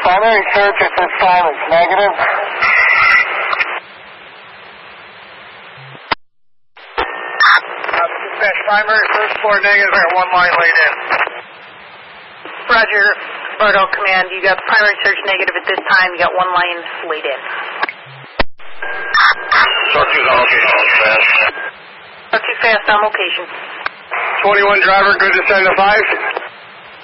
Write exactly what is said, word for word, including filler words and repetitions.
primary search at this time is negative. Dispatch, primary search floor negative. I got one line laid in. Roger, Bardo Command. You got primary search negative at this time. You got one line laid in. Shark two's on location, fast. Not too fast on location. twenty-one driver, good to send to five.